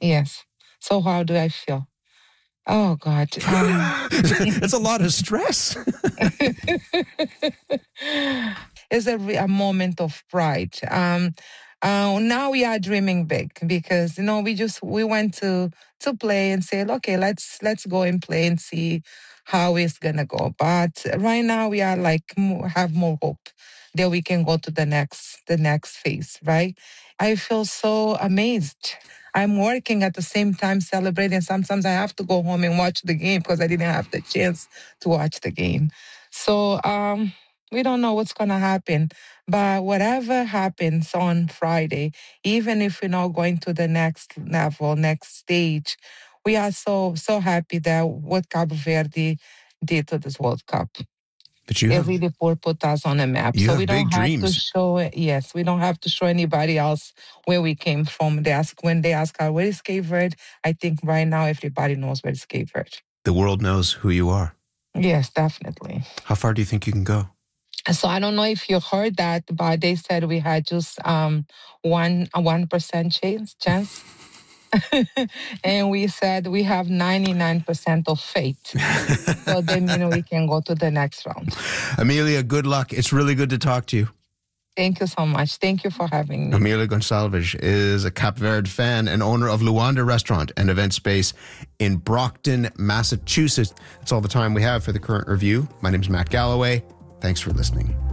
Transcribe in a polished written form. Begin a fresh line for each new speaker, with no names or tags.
Yes. So how do I feel? Oh God.
It's a lot of stress.
It's a moment of pride. Now we are dreaming big because we went to play and said, okay, let's go and play and see how it's gonna go. But right now we are like have more hope that we can go to the next phase, right? I feel so amazed. I'm working at the same time celebrating. Sometimes I have to go home and watch the game because I didn't have the chance to watch the game. So we don't know what's gonna happen. But whatever happens on Friday, even if we're not going to the next level, next stage, we are so happy that what Cabo Verde did to this World Cup.
But you
It
have
really put us on a map.
you
So
have
we don't
big
have to
dreams.
show it. Yes, we don't have to show anybody else where we came from. When they ask her, where is Cape Verde? I think right now everybody knows where is Cape Verde.
The world knows who you are.
Yes, definitely.
How far do you think you can go?
So I don't know if you heard that, but they said we had just 1% chance. And we said we have 99% of faith. So then we can go to the next round.
Amelia, good luck. It's really good to talk to you.
Thank you so much. Thank you for having me.
Amelia Gonçalves is a Cape Verde fan and owner of Luanda Restaurant and Event Space in Brockton, Massachusetts. That's all the time we have for the Current Review. My name is Matt Galloway. Thanks for listening.